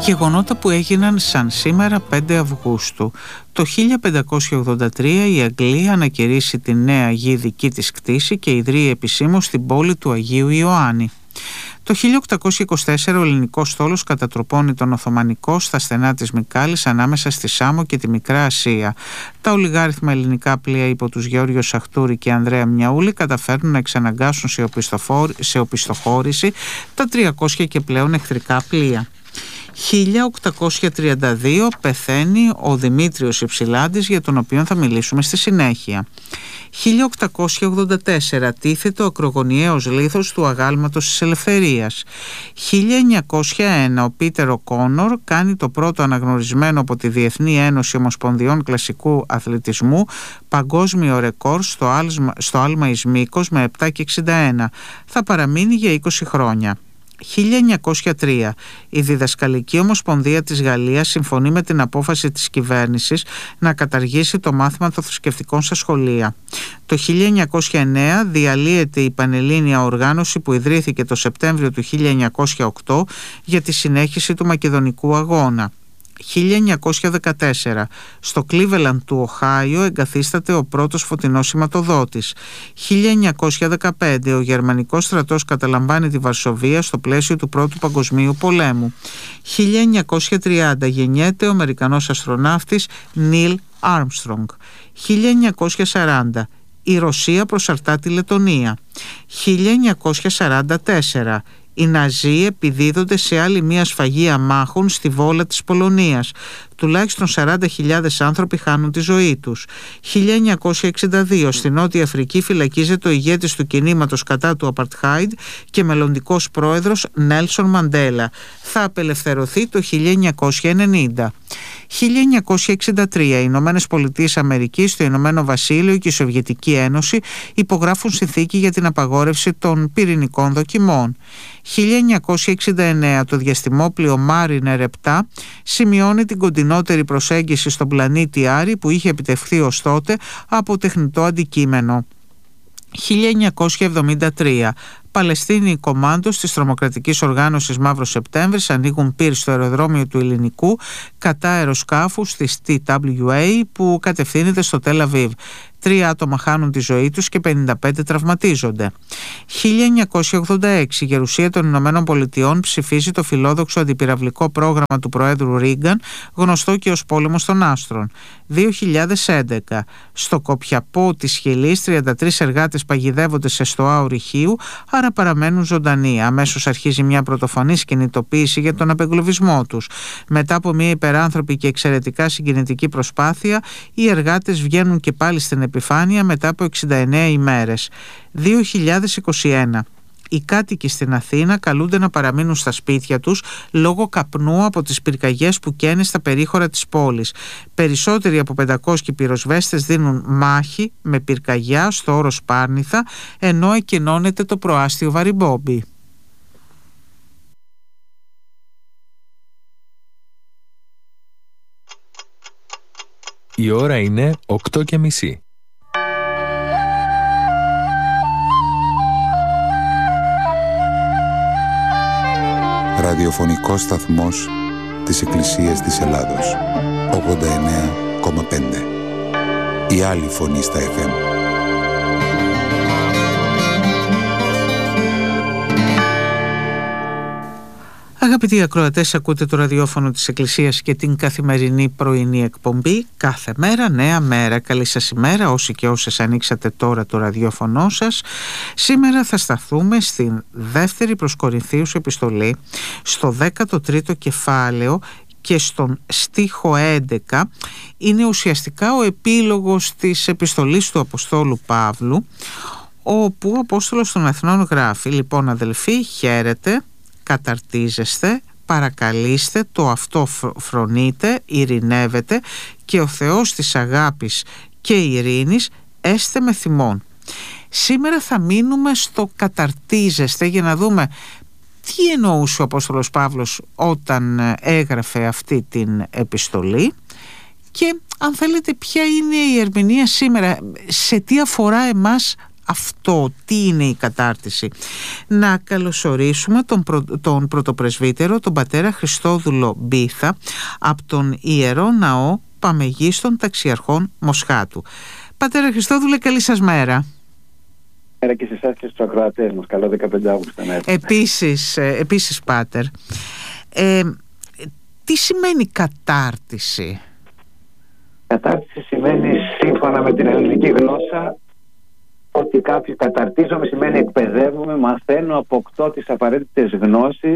Γεγονότα που έγιναν σαν σήμερα 5 Αυγούστου. Το 1583 η Αγγλία ανακηρύσσει τη νέα γη δική της κτήση και ιδρύει επισήμως την πόλη του Αγίου Ιωάννη. Το 1824 ο ελληνικός στόλος κατατροπώνει τον Οθωμανικό στα στενά της Μικάλης ανάμεσα στη Σάμο και τη Μικρά Ασία. Τα ολιγάριθμα ελληνικά πλοία υπό τους Γεώργιο Σαχτούρη και Ανδρέα Μιαούλη καταφέρνουν να εξαναγκάσουν σε οπισθοχώρηση τα 300 και πλέον εχθρικά πλοία. 1832 πεθαίνει ο Δημήτριος Υψηλάντης, για τον οποίο θα μιλήσουμε στη συνέχεια. 1884 τίθεται ο ακρογωνιαίος λίθος του αγάλματος της ελευθερίας. 1901 ο Πίτερ Οκόνορ κάνει το πρώτο αναγνωρισμένο από τη Διεθνή Ένωση Ομοσπονδιών Κλασικού Αθλητισμού παγκόσμιο ρεκόρ στο άλμα εις μήκος με 7,61. Θα παραμείνει για 20 χρόνια. 1903 η Διδασκαλική Ομοσπονδία της Γαλλίας συμφωνεί με την απόφαση της κυβέρνησης να καταργήσει το μάθημα των θρησκευτικών στα σχολεία. Το 1909 διαλύεται η Πανελλήνια Οργάνωση που ιδρύθηκε το Σεπτέμβριο του 1908 για τη συνέχιση του Μακεδονικού Αγώνα. 1914 στο Cleveland του Οχάιο εγκαθίσταται ο πρώτος φωτεινός σηματοδότης. 1915 ο γερμανικός στρατός καταλαμβάνει τη Βαρσοβία στο πλαίσιο του Πρώτου Παγκοσμίου Πολέμου. 1930 γεννιέται ο Αμερικανός αστροναύτης Νίλ Άρμστρονγκ. 1940 η Ρωσία προσαρτά τη Λετονία. 1944 οι Ναζί επιδίδονται σε άλλη μια σφαγή αμάχων στη Βόλα της Πολωνίας. Τουλάχιστον 40.000 άνθρωποι χάνουν τη ζωή τους. 1962 στην Νότια Αφρική φυλακίζεται ο ηγέτης του κινήματος κατά του Απαρτχάιντ και μελλοντικός πρόεδρος Νέλσον Μαντέλα. Θα απελευθερωθεί το 1990. 1963 οι Ηνωμένες Πολιτείες Αμερικής, το Ηνωμένο Βασίλειο και η Σοβιετική Ένωση υπογράφουν συνθήκη για την απαγόρευση των πυρηνικών δοκιμών. 1969 το διαστημόπλοιο Mariner 7 σημειώνει την κοντινότερη προσέγγιση στον πλανήτη Άρη που είχε επιτευχθεί ως τότε από τεχνητό αντικείμενο. 1973 Παλαιστίνιοι κομμάντος της τρομοκρατικής οργάνωσης Μαύρος Σεπτέμβρης ανοίγουν πυρ στο αεροδρόμιο του Ελληνικού κατά αεροσκάφους της TWA που κατευθύνεται στο Τελ Αβίβ. 3 άτομα χάνουν τη ζωή τους και 55 τραυματίζονται. 1986 η Γερουσία των Ηνωμένων Πολιτειών ψηφίζει το φιλόδοξο αντιπυραυλικό πρόγραμμα του Προέδρου Ρίγκαν, γνωστό και ως πόλεμος των άστρων. 2011 στο Κοπιαπό της Χιλής 33 εργάτες παγιδεύονται σε στοά ορυχείου, άρα παραμένουν ζωντανοί. Αμέσως αρχίζει μια πρωτοφανής κινητοποίηση για τον απεγκλωβισμό τους. Μετά από μια υπεράνθρωπη και εξαιρετικά συγκινητική προσπάθεια, οι εργάτες βγαίνουν και πάλι στην επιφάνεια μετά από 69 ημέρες. 2021 οι κάτοικοι στην Αθήνα καλούνται να παραμείνουν στα σπίτια τους λόγω καπνού από τις πυρκαγιές που καίνε στα περίχωρα της πόλης. Περισσότεροι από 500 πυροσβέστες δίνουν μάχη με πυρκαγιά στο όρος Πάρνηθα, ενώ εκκενώνεται το προάστιο Βαριμπόμπι. Η ώρα είναι 8:30. Ραδιοφωνικός σταθμός της Εκκλησίας της Ελλάδος 89,5. Η άλλη φωνή στα FM. Αγαπητοί ακροατές, ακούτε το ραδιόφωνο της Εκκλησίας και την καθημερινή πρωινή εκπομπή «Κάθε μέρα νέα μέρα». Καλή σας ημέρα όσοι και όσες ανοίξατε τώρα το ραδιόφωνο σας. Σήμερα θα σταθούμε στην δεύτερη προς Κορινθίους επιστολή, στο 13ο κεφάλαιο και στον στίχο 11. Είναι ουσιαστικά ο επίλογος της επιστολής του Αποστόλου Παύλου, όπου ο Απόστολος των Αθηνών γράφει: «Λοιπόν αδελφοί, χαίρετε, καταρτίζεστε, παρακαλείστε, το αυτό φρονείτε, ειρηνεύετε και ο Θεός της αγάπης και ειρήνης έστε με θυμών». Σήμερα θα μείνουμε στο καταρτίζεστε για να δούμε τι εννοούσε ο Απόστολος Παύλος όταν έγραφε αυτή την επιστολή και αν θέλετε ποια είναι η ερμηνεία σήμερα, σε τι αφορά εμάς αυτό, τι είναι η κατάρτιση. Να καλωσορίσουμε τον πρωτοπρεσβύτερο, τον πατέρα Χριστόδουλο Μπίθα, από τον Ιερό Ναό Παμεγίστων Ταξιαρχών Μοσχάτου. Πατέρα Χριστόδουλε, καλή σας μέρα. Μέρα και σε εσάς και στους ακροατές μας. Καλό 15 Αύγουστο να έρθει. Επίσης, Πάτερ. Τι σημαίνει κατάρτιση? Κατάρτιση σημαίνει, σύμφωνα με την ελληνική γλώσσα, ότι κάποιο καταρτίζομαι σημαίνει εκπαιδεύομαι, μαθαίνω, αποκτώ τις απαραίτητες γνώσεις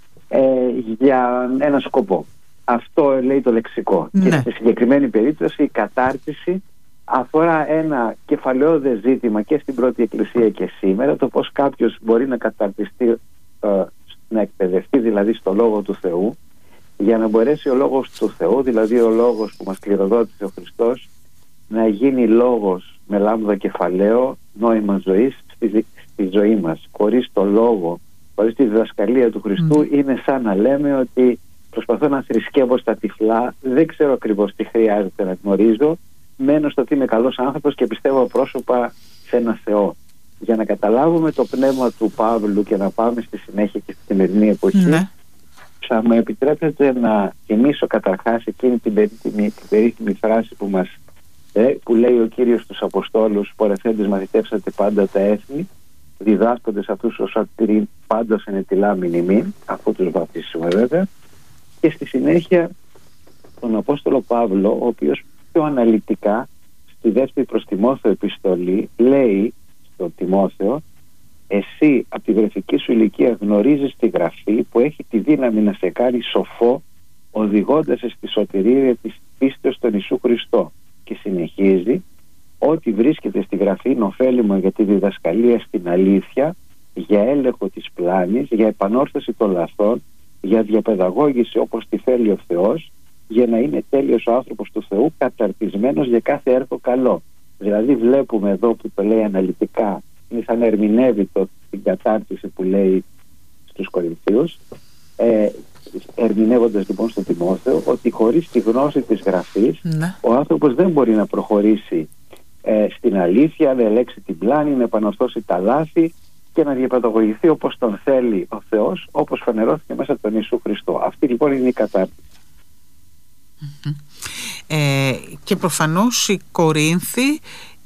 για ένα σκοπό. Αυτό λέει το λεξικό. Ναι. Και στη συγκεκριμένη περίπτωση η κατάρτιση αφορά ένα κεφαλαιώδες ζήτημα και στην πρώτη εκκλησία και σήμερα, το πώς κάποιος μπορεί να καταρτιστεί, να εκπαιδευτεί δηλαδή στο Λόγο του Θεού, για να μπορέσει ο Λόγος του Θεού, δηλαδή ο Λόγος που μας κληροδότησε ο Χριστός, να γίνει λόγος με λάμδα κεφαλαίο, νόημα ζωής στη ζωή μας. Χωρίς το Λόγο, χωρίς τη διδασκαλία του Χριστού, είναι σαν να λέμε ότι προσπαθώ να θρησκεύω στα τυφλά, δεν ξέρω ακριβώς τι χρειάζεται να γνωρίζω, μένω στο ότι είμαι καλός άνθρωπος και πιστεύω πρόσωπα σε ένα Θεό. Για να καταλάβουμε το πνεύμα του Παύλου και να πάμε στη συνέχεια και στη σημερινή εποχή, θα μου επιτρέπετε να θυμίσω καταρχάς εκείνη την περίφημη φράση που λέει ο Κύριος στους Αποστόλους: «Πορευθέντες μαθητεύσατε πάντα τα έθνη, διδάσκοντες αυτούς ως ατηρήν πάντως ενετιλάμιν ημίν», αφού τους βαπτίσουμε βέβαια. Και στη συνέχεια τον Απόστολο Παύλο, ο οποίος πιο αναλυτικά στη δεύτερη προς Τιμόθεο επιστολή λέει στον Τιμόθεο: «Εσύ από τη βρεφική σου ηλικία γνωρίζεις τη Γραφή που έχει τη δύναμη να σε κάνει σοφό, οδηγώντας στη σωτηρία της πίστεως στον Ιησού Χριστό». Και συνεχίζει: «Ό,τι βρίσκεται στη Γραφή είναι ωφέλιμο για τη διδασκαλία στην αλήθεια, για έλεγχο της πλάνης, για επανόρθωση των λαθών, για διαπαιδαγώγηση όπως τη θέλει ο Θεός, για να είναι τέλειος ο άνθρωπος του Θεού, καταρτισμένος για κάθε έργο καλό». Δηλαδή βλέπουμε εδώ που το λέει αναλυτικά, είναι σαν να ερμηνεύει την κατάρτιση που λέει στους Κορινθίους, ερμηνεύοντας λοιπόν στον Τιμόθεο ότι χωρίς τη γνώση της Γραφής ο άνθρωπος δεν μπορεί να προχωρήσει στην αλήθεια, να ελέγξει την πλάνη, να επανορθώσει τα λάθη και να διαπαιδαγωγηθεί όπως τον θέλει ο Θεός, όπως φανερώθηκε μέσα από τον Ιησού Χριστό. Αυτή λοιπόν είναι η κατάρτιση. Και προφανώς οι Κορίνθοι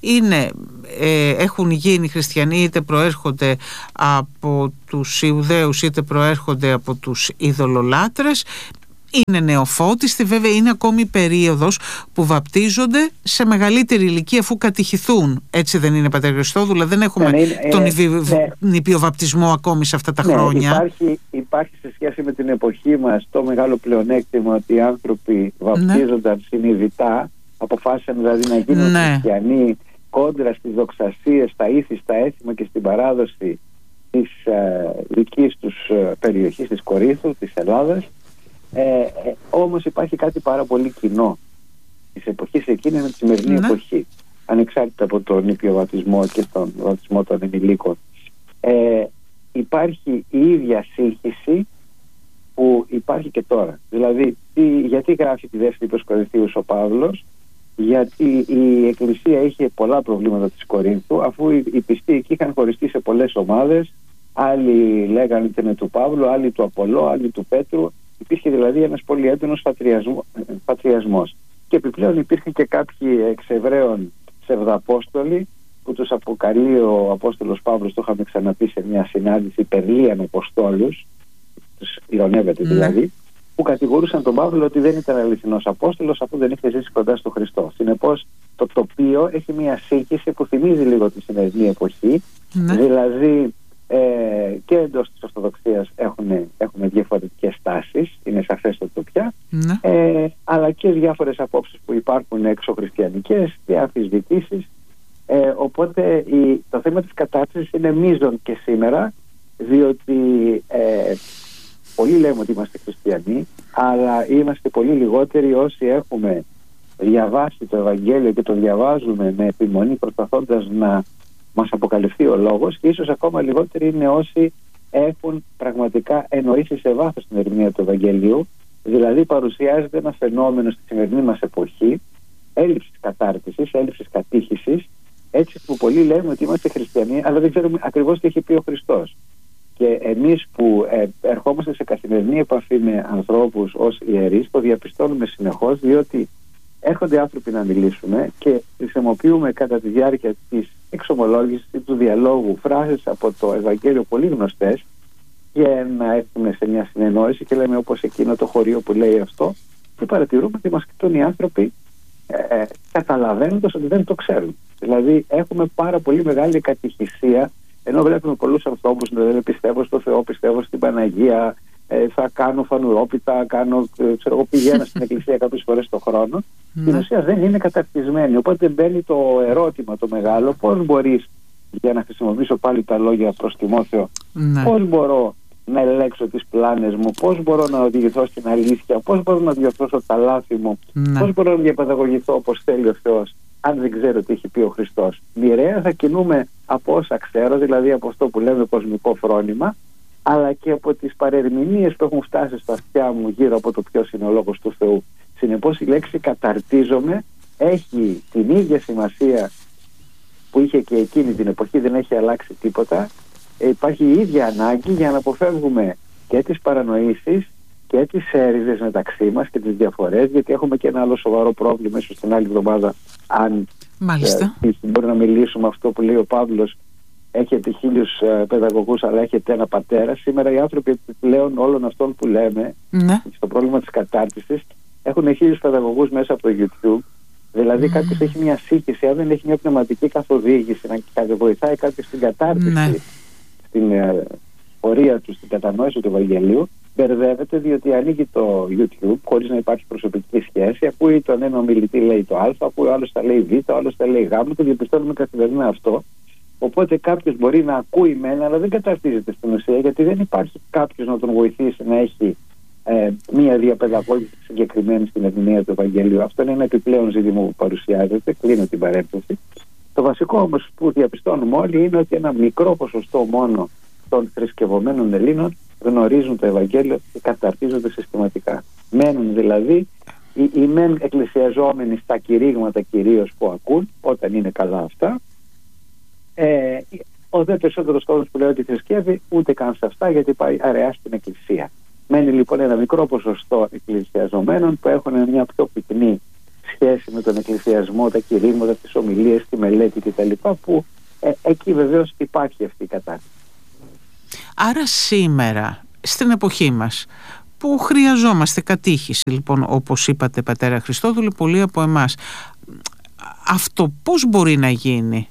έχουν γίνει χριστιανοί, είτε προέρχονται από τους Ιουδαίους είτε προέρχονται από τους ειδωλολάτρες, είναι νεοφώτιστοι. Βέβαια είναι ακόμη περίοδος που βαπτίζονται σε μεγαλύτερη ηλικία αφού κατηχηθούν. Έτσι δεν είναι, πατέρα Χριστόδουλα? Δεν έχουμε τον νηπιοβαπτισμό ακόμη σε αυτά τα χρόνια. Υπάρχει σε σχέση με την εποχή μας το μεγάλο πλεονέκτημα ότι οι άνθρωποι βαπτίζονταν συνειδητά, αποφάσισαν δηλαδή να γίνουν χριστιανοί κόντρα στις δοξασίες, στα ήθη, στα έθιμα και στην παράδοση της δικής τους περιοχής, της Κορίνθου, της Ελλάδας. Όμως υπάρχει κάτι πάρα πολύ κοινό της εποχής εκείνη με τη σημερινή εποχή, ανεξάρτητα από τον νηπιοβαπτισμό και τον βαπτισμό των ενηλίκων. Υπάρχει η ίδια σύγχυση που υπάρχει και τώρα. Δηλαδή γιατί γράφει τη δεύτερη προς Κορινθίους ο Παύλος? Γιατί η Εκκλησία είχε πολλά προβλήματα της Κορίνθου, αφού οι πιστοί εκεί είχαν χωριστεί σε πολλές ομάδες. Άλλοι λέγανε ότι είναι του Παύλου, άλλοι του Απολώ, άλλοι του Πέτρου. Υπήρχε δηλαδή ένας πολύ έντονος πατριασμός. Και επιπλέον υπήρχαν και κάποιοι εξ Εβραίων ψευδαπόστολοι που τους αποκαλεί ο Απόστολος Παύλος, το είχαμε ξαναπεί σε μια συνάντηση, υπερλίαν Αποστόλους, τους ειρωνεύεται δηλαδή, που κατηγορούσαν τον Παύλο ότι δεν ήταν αληθινός Απόστολος αφού δεν είχε ζήσει κοντά στον Χριστό. Συνεπώς το τοπίο έχει μια σύγχυση που θυμίζει λίγο τη σημερινή εποχή, δηλαδή και εντός της Ορθοδοξίας έχουμε διαφορετικές τάσεις, είναι σαφέστατο πια, αλλά και διάφορες απόψεις που υπάρχουν εξωχριστιανικές και αμφισβητήσεις. Οπότε το θέμα της κατάρτισης είναι μείζον και σήμερα, διότι πολλοί λέμε ότι είμαστε χριστιανοί, αλλά είμαστε πολύ λιγότεροι όσοι έχουμε διαβάσει το Ευαγγέλιο και το διαβάζουμε με επιμονή, προσπαθώντας να μας αποκαλυφθεί ο λόγος, και ίσως ακόμα λιγότεροι είναι όσοι έχουν πραγματικά εννοήσει σε βάθος την ερμηνεία του Ευαγγελίου. Δηλαδή παρουσιάζεται ένα φαινόμενο στη σημερινή μας εποχή έλλειψης κατάρτισης, έλλειψης κατήχησης, Έτσι που πολλοί λέμε ότι είμαστε χριστιανοί, αλλά δεν ξέρουμε ακριβώς τι έχει πει ο Χριστός. Και εμείς που ερχόμαστε σε καθημερινή επαφή με ανθρώπους ως ιερείς, το διαπιστώνουμε συνεχώς, διότι έρχονται άνθρωποι να μιλήσουμε και χρησιμοποιούμε κατά τη διάρκεια της εξομολόγησης του διαλόγου φράσεις από το Ευαγγέλιο πολύ γνωστές και να έρθουμε σε μια συνεννόηση και λέμε όπως εκείνο το χωρίο που λέει αυτό, και παρατηρούμε ότι μας κοιτούν οι άνθρωποι καταλαβαίνοντας ότι δεν το ξέρουν. Δηλαδή έχουμε πάρα πολύ μεγάλη κατηχησία, ενώ βλέπουμε πολλούς ανθρώπους να λένε πιστεύω στο Θεό, πιστεύω στην Παναγία, θα κάνω φανουρόπιτα, πηγαίνω στην εκκλησία κάποιες φορές το χρόνο. Στην ουσία δεν είναι καταρτισμένοι. Οπότε μπαίνει το ερώτημα το μεγάλο, πώς μπορείς, για να χρησιμοποιήσω πάλι τα λόγια προς Τιμόθεο, πώς μπορώ να ελέγξω τις πλάνες μου, πώς μπορώ να οδηγηθώ στην αλήθεια, πώς μπορώ να διορθώσω τα λάθη μου, πώς μπορώ να διαπαιδαγωγηθώ όπως θέλει ο Θεός, αν δεν ξέρω τι έχει πει ο Χριστός. Μοιραία θα κινούμε από όσα ξέρω, δηλαδή από αυτό που λέμε κοσμικό φρόνημα, αλλά και από τις παρερμηνίες που έχουν φτάσει στα αυτιά μου γύρω από το ποιος είναι ο λόγος του Θεού. Συνεπώς η λέξη καταρτίζομαι έχει την ίδια σημασία που είχε και εκείνη την εποχή, δεν έχει αλλάξει τίποτα. Υπάρχει η ίδια ανάγκη για να αποφεύγουμε και τις παρανοήσεις και τις έρηδες μεταξύ μας και τις διαφορές, γιατί έχουμε και ένα άλλο σοβαρό πρόβλημα, ίσως την άλλη εβδομάδα, αν μπορεί να μιλήσουμε αυτό που λέει ο Παύλος, έχετε 1000 παιδαγωγούς αλλά έχετε ένα πατέρα. Σήμερα οι άνθρωποι πλέον όλων αυτών που λέμε στο πρόβλημα της κατάρτισης έχουν 1000 παιδαγωγούς μέσα από το YouTube. Δηλαδή κάποιος έχει μια σύγχυση, αν δεν έχει μια πνευματική καθοδήγηση να βοηθάει κάποιος στην κατάρτιση, στην πορεία του, στην κατανόηση του Ευαγγελίου, μπερδεύεται, διότι ανοίγει το YouTube χωρίς να υπάρχει προσωπική σχέση, ακούει τον ένα ομιλητή λέει το Α, ακούει ο άλλος θα λέει Β, ο άλλος θα λέει Γ, το διαπιστώνουμε καθημερινά αυτό. Οπότε κάποιος μπορεί να ακούει μένα, αλλά δεν καταρτίζεται στην ουσία, γιατί δεν υπάρχει κάποιος να τον βοηθήσει να έχει μία διαπαιδαγώγηση συγκεκριμένη στην ερμηνεία του Ευαγγελίου. Αυτό είναι ένα επιπλέον ζήτημα που παρουσιάζεται. Κλείνω την παρένθεση. Το βασικό όμως που διαπιστώνουμε όλοι είναι ότι ένα μικρό ποσοστό μόνο των θρησκευωμένων Ελλήνων γνωρίζουν το Ευαγγέλιο και καταρτίζονται συστηματικά. Μένουν δηλαδή οι μεν εκκλησιαζόμενοι στα κηρύγματα κυρίως που ακούν, όταν είναι καλά αυτά. Ο δε περισσότερος κόσμος που λέει ότι θρησκεύει ούτε καν σε αυτά, γιατί πάει αραιά στην εκκλησία. Μένει λοιπόν ένα μικρό ποσοστό εκκλησιαζομένων που έχουν μια πιο πυκνή σχέση με τον εκκλησιασμό, τα κηρύγματα, τις ομιλίες, τη μελέτη κτλ. Που εκεί βεβαίως υπάρχει αυτή η κατάσταση. Άρα σήμερα, στην εποχή μας, που χρειαζόμαστε κατήχηση, λοιπόν, όπως είπατε πατέρα Χριστόδουλη, πολλοί από εμάς, αυτό πώς μπορεί να γίνει?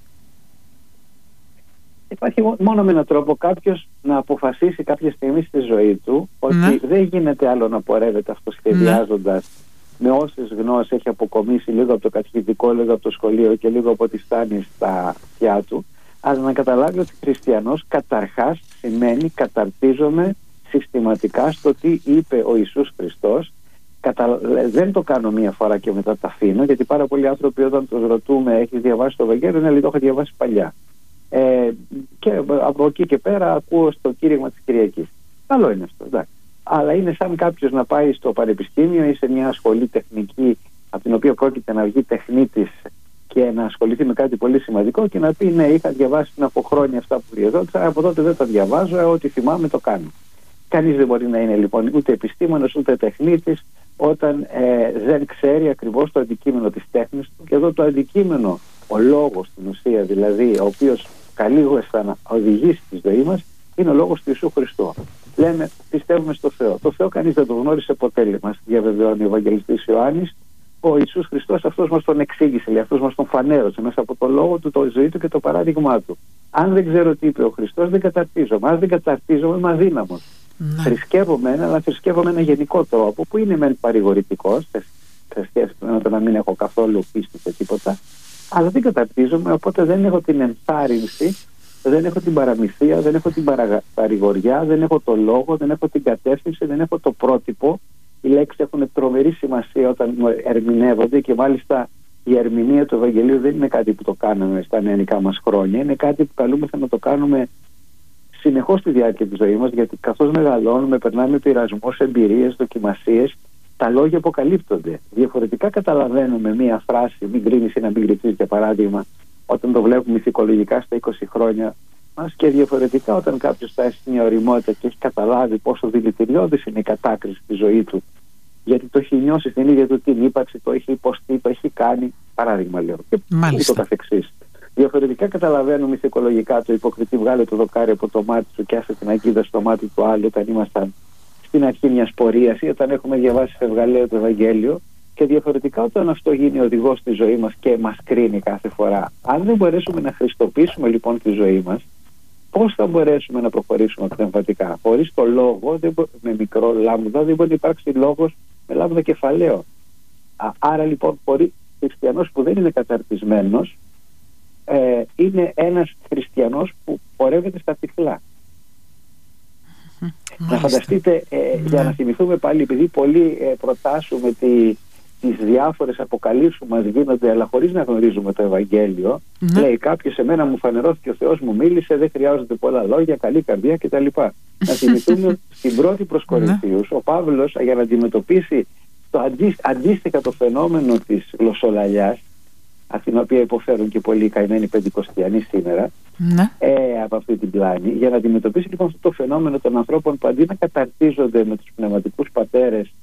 Υπάρχει μόνο με έναν τρόπο κάποιος να αποφασίσει κάποια στιγμή στη ζωή του ότι δεν γίνεται άλλο να πορεύεται αυτοσχεδιάζοντας με όσες γνώσεις έχει αποκομίσει λίγο από το κατηχητικό, λίγο από το σχολείο και λίγο από ό,τι φτάνει στα αυτιά του, αλλά να καταλάβει ότι χριστιανός καταρχάς σημαίνει καταρτίζομαι συστηματικά στο τι είπε ο Ιησούς Χριστός. Δεν το κάνω μία φορά και μετά τα αφήνω, γιατί πάρα πολλοί άνθρωποι όταν τους ρωτούμε έχεις διαβάσει το Ευαγγέλιο, λέει το έχω διαβάσει παλιά. Και από εκεί και πέρα ακούω στο κήρυγμα της Κυριακής. Καλό είναι αυτό, εντάξει. Αλλά είναι σαν κάποιος να πάει στο πανεπιστήμιο ή σε μια σχολή τεχνική από την οποία πρόκειται να βγει τεχνίτης και να ασχοληθεί με κάτι πολύ σημαντικό και να πει ναι, είχα διαβάσει πριν από χρόνια αυτά που διαβάζω, από τότε δεν τα διαβάζω, ό,τι θυμάμαι το κάνω. Κανείς δεν μπορεί να είναι λοιπόν ούτε επιστήμονας ούτε τεχνίτης όταν δεν ξέρει ακριβώς το αντικείμενο της τέχνης του. Και εδώ το αντικείμενο, ο λόγος στην ουσία δηλαδή, ο οποίος καλίγουεστα να οδηγήσει τη ζωή μας, είναι ο λόγος του Ιησού Χριστού. Λέμε πιστεύουμε στο Θεό. Το Θεό κανείς δεν το γνώρισε ποτέ, μας διαβεβαιώνει ο Ευαγγελιστής Ιωάννης. Ο Ιησούς Χριστός αυτός μας τον εξήγησε, αυτός μας τον φανέρωσε μέσα από το λόγο του, το ζωή του και το παράδειγμά του. Αν δεν ξέρω τι είπε ο Χριστός, δεν καταρτίζομαι. Αν δεν καταρτίζομαι, είμαι αδύναμος. Θρησκεύομαι, αλλά θρησκεύομαι ένα γενικό τρόπο που είναι μεν παρηγορητικός, σε σχέση με το να μην έχω καθόλου πίστη σε τίποτα, αλλά δεν καταρτίζομαι, οπότε δεν έχω την ενθάρρυνση, δεν έχω την παραμυθία, δεν έχω την παρηγοριά, δεν έχω το λόγο, δεν έχω την κατεύθυνση, δεν έχω το πρότυπο. Οι λέξεις έχουν τρομερή σημασία όταν ερμηνεύονται και μάλιστα η ερμηνεία του Ευαγγελίου δεν είναι κάτι που το κάναμε στα νεανικά μας χρόνια, είναι κάτι που καλούμεθα να το κάνουμε συνεχώς στη διάρκεια της ζωής μας, γιατί καθώς μεγαλώνουμε, περνάμε πειρασμούς, εμπειρίες, δοκιμασίες, τα λόγια αποκαλύπτονται. Διαφορετικά καταλαβαίνουμε μία φράση, μην κρίνεις ή να μην κρυφτείς για παράδειγμα, όταν το βλέπουμε ηθικολογικά στα 20 χρόνια μας, και διαφορετικά όταν κάποιος φτάσει σε μια οριμότητα και έχει καταλάβει πόσο δηλητηριώδης είναι η κατάκριση στη ζωή του, γιατί το έχει νιώσει στην ίδια του την ύπαρξη, το έχει υποστεί, το έχει κάνει, παράδειγμα λέω, και ούτω καθεξής. Διαφορετικά καταλαβαίνουμε ηθικολογικά το υποκριτή βγάλε το δοκάρι από το μάτι σου και άσε την αγκίδα στο μάτι του άλλου, όταν ήμασταν στην αρχή μιας πορείας ή όταν έχουμε διαβάσει σε Ευγαλαίο το Ευαγγέλιο, και διαφορετικά όταν αυτό γίνει οδηγός στη ζωή μας και μας κρίνει κάθε φορά. Αν δεν μπορέσουμε να χριστοποιήσουμε λοιπόν τη ζωή μας, πώς θα μπορέσουμε να προχωρήσουμε πνευματικά? Χωρίς το λόγο, με μικρό λάμδα, δεν μπορεί να υπάρξει λόγος με λάμδα κεφαλαίο. Άρα λοιπόν, χριστιανός που δεν είναι καταρτισμένος είναι ένας χριστιανός που πορεύεται στα τυφλά. Να φανταστείτε, για να θυμηθούμε πάλι, επειδή πολλοί προτάσουμε τις διάφορες αποκαλύψεις που μας γίνονται, αλλά χωρίς να γνωρίζουμε το Ευαγγέλιο. Λέει κάποιος, εμένα μου φανερώθηκε ο Θεός, μου μίλησε, δεν χρειάζονται πολλά λόγια, καλή καρδιά κτλ. Να θυμηθούμε στην πρώτη προς Κορινθίους, ο Παύλος, για να αντιμετωπίσει αντίστοιχα το φαινόμενο της γλωσσολαλιάς, από την οποία υποφέρουν και πολλοί καημένοι πεντηκοστιανοί σήμερα, από αυτή την πλάνη, για να αντιμετωπίσει λοιπόν αυτό το φαινόμενο των ανθρώπων που αντί να καταρτίζονται με τους πνευματικούς πατέρες,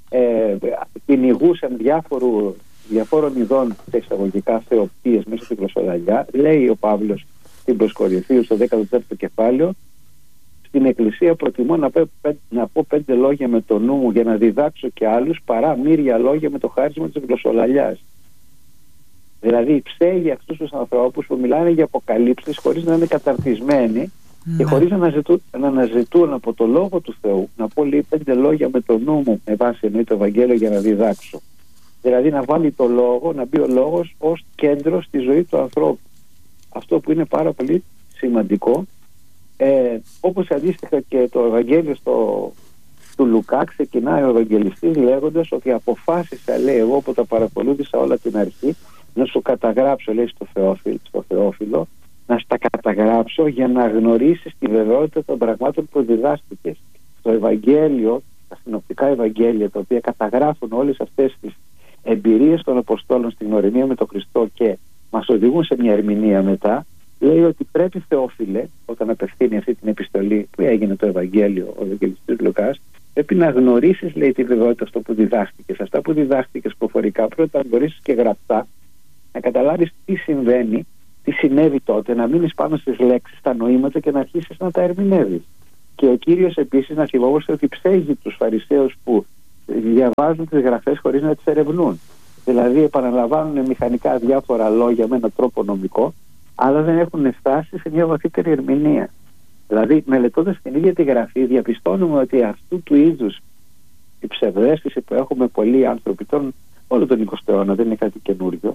κυνηγούσαν διαφόρων ειδών σε θεοπτίες μέσα στη γλωσσολαλιά. Λέει ο Παύλος στην προς Κορινθίους στο 14ο κεφάλαιο, στην Εκκλησία προτιμώ να πω 5 λόγια με το νου μου για να διδάξω και άλλους, παρά μύρια λόγια με το χάρισμα της γλωσσολαλιάς. Δηλαδή ψέγει αυτούς τους ανθρώπους που μιλάνε για αποκαλύψεις χωρίς να είναι καταρτισμένοι και χωρίς να αναζητούν από το Λόγο του Θεού, να πω λέει 5 λόγια με το νου μου, με βάση εννοεί το Ευαγγέλιο, για να διδάξω. Δηλαδή να βάλει το Λόγο, να μπει ο Λόγος ως κέντρο στη ζωή του ανθρώπου. Αυτό που είναι πάρα πολύ σημαντικό. Όπως αντίστοιχα και το Ευαγγέλιο του Λουκά, ξεκινάει ο Ευαγγελιστής λέγοντας ότι αποφάσισα, λέει, εγώ που τα παρακολούθησα όλα την αρχή, να σου καταγράψω, λέει στο Θεόφιλο, να στα καταγράψω για να γνωρίσεις τη βεβαιότητα των πραγμάτων που διδάσκηκες. Το Ευαγγέλιο, τα συνοπτικά Ευαγγέλια, τα οποία καταγράφουν όλες αυτές τις εμπειρίες των Αποστόλων στην γνωριμία με τον Χριστό και μας οδηγούν σε μια ερμηνεία μετά, λέει ότι πρέπει, Θεόφιλε, όταν απευθύνει αυτή την επιστολή που έγινε το Ευαγγέλιο, ο Ευαγγελιστής Λουκάς, πρέπει να γνωρίσεις, λέει, τη βεβαιότητα αυτό που διδάχτηκες. Αυτά που διδάχτηκες προφορικά πρέπει να γνωρίσεις και γραπτά, να καταλάβεις τι συμβαίνει, τι συνέβη τότε, να μείνεις πάνω στις λέξεις, στα νοήματα και να αρχίσεις να τα ερμηνεύεις. Και ο Κύριος επίσης να θυμόμαστε ότι ψέγει τους Φαρισαίους που διαβάζουν τις γραφές χωρίς να τις ερευνούν. Δηλαδή επαναλαμβάνουν μηχανικά διάφορα λόγια με έναν τρόπο νομικό, αλλά δεν έχουν φτάσει σε μια βαθύτερη ερμηνεία. Δηλαδή, μελετώντας την ίδια τη γραφή, διαπιστώνουμε ότι αυτού του είδους η ψευδαίσθηση που έχουμε πολλοί άνθρωποι, όλο τον 20ο αιώνα, δεν είναι κάτι καινούριο.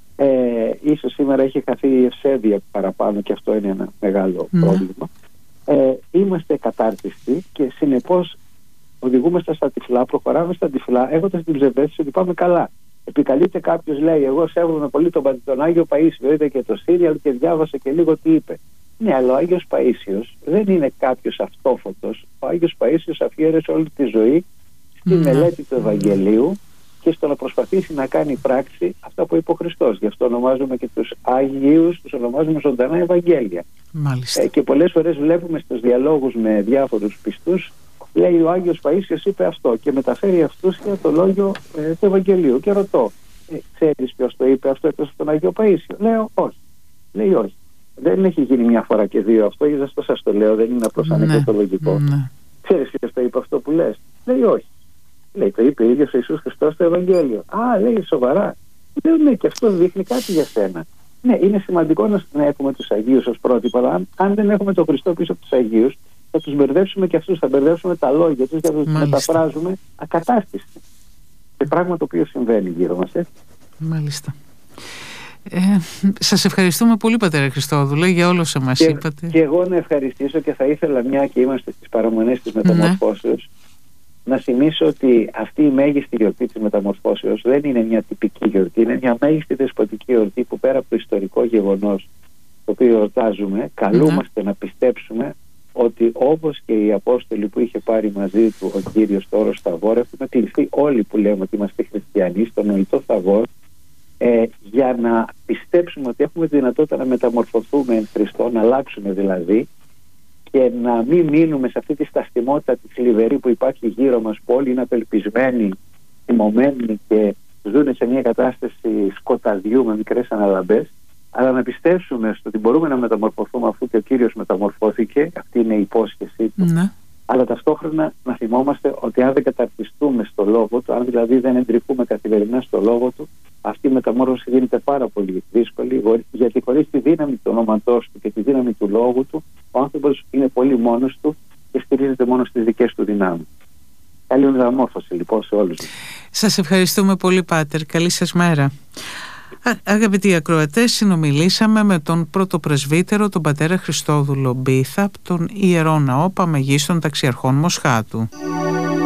Ίσως σήμερα έχει χαθεί η ευσέβεια παραπάνω και αυτό είναι ένα μεγάλο πρόβλημα. Είμαστε κατάρτιστοι και συνεπώς οδηγούμαστε στα τυφλά, προχωράμε στα τυφλά, έχοντας την ψευδαίσθηση ότι πάμε καλά. Επικαλείται κάποιος, λέει, εγώ σέβομαι πολύ τον Άγιο Παΐσιο, είδε και το σύριαλ και διάβασε και λίγο τι είπε. Ναι, αλλά ο Άγιος Παΐσιος δεν είναι κάποιος αυτόφωτος. Ο Άγιος Παΐσιος αφιέρωσε όλη τη ζωή στη μελέτη του Ευαγγελίου και στο να προσπαθήσει να κάνει πράξη αυτά που είπε ο Χριστός. Γι' αυτό ονομάζουμε και τους Άγιους, τους ονομάζουμε ζωντανά Ευαγγέλια. Και πολλές φορές βλέπουμε στους διαλόγους με διάφορους πιστούς, λέει ο Άγιος Παΐσιος είπε αυτό και μεταφέρει αυτούς για το λόγιο του Ευαγγελίου. Και ρωτώ, ξέρεις ποιος το είπε αυτό εκτός από τον Άγιο Παΐσιο? Λέω όχι. Λέει όχι. Δεν έχει γίνει μια φορά και δύο αυτό, γι' αυτό σας το λέω, δεν είναι απλώς ανεκδοτολογικό. Ξέρεις ποιος το είπε αυτό που λες? Λέει όχι. Λέει, το είπε ο ίδιος ο Ιησούς Χριστός στο Ευαγγέλιο. Α, λέει, σοβαρά? Λέω, ναι, και αυτό δείχνει κάτι για σένα. Ναι, είναι σημαντικό να έχουμε τους Αγίους ως πρότυπο, αλλά αν δεν έχουμε τον Χριστό πίσω από τους Αγίους, θα τους μπερδέψουμε και αυτούς, θα μπερδέψουμε τα λόγια τους και θα τους μεταφράζουμε ακατάστιστα. Και πράγμα το οποίο συμβαίνει γύρω μας, έτσι. Μάλιστα. Σας ευχαριστούμε πολύ, πατέρα Χριστόδουλε, για όλο όσα μας είπατε. Και εγώ να ευχαριστήσω, και θα ήθελα, μια και είμαστε στις παραμονές της Μεταμορφώσεως, να θυμίσω ότι αυτή η μέγιστη γιορτή της Μεταμορφώσεως δεν είναι μια τυπική γιορτή, είναι μια μέγιστη δεσποτική γιορτή που πέρα από το ιστορικό γεγονός το οποίο εορτάζουμε, καλούμαστε να πιστέψουμε ότι όπως και οι Απόστολοι που είχε πάρει μαζί του ο Κύριος στο όρος Θαβόρ, έχουμε κληθεί όλοι που λέμε ότι είμαστε χριστιανοί στο νοητό Θαβόρ, για να πιστέψουμε ότι έχουμε τη δυνατότητα να μεταμορφωθούμε εν Χριστώ, να αλλάξουμε δηλαδή, και να μην μείνουμε σε αυτή τη στασιμότητα τη θλιβερή που υπάρχει γύρω μας, που όλοι είναι απελπισμένοι, θυμωμένοι και ζουν σε μια κατάσταση σκοταδιού με μικρές αναλαμπές, αλλά να πιστέψουμε στο ότι μπορούμε να μεταμορφωθούμε αφού και ο Κύριος μεταμορφώθηκε, αυτή είναι η υπόσχεσή του. Ναι. Αλλά ταυτόχρονα να θυμόμαστε ότι αν δεν καταρτιστούμε στο λόγο του, αν δηλαδή δεν εντρυφούμε καθημερινά στο λόγο του, αυτή η μεταμόρφωση γίνεται πάρα πολύ δύσκολη, γιατί χωρίς τη δύναμη του ονόματός του και τη δύναμη του λόγου του, ο άνθρωπος είναι πολύ μόνος του και στηρίζεται μόνο στις δικές του δυνάμεις. Καλή μεταμόρφωση λοιπόν σε όλους. Σας ευχαριστούμε πολύ, Πάτερ. Καλή σας μέρα. Αγαπητοί ακροατές, συνομιλήσαμε με τον πρωτοπρεσβύτερο, τον πατέρα Χριστόδουλο Μπίθα, από τον Ιερό Ναό Παμεγίστων Ταξιαρχών Μοσχάτου.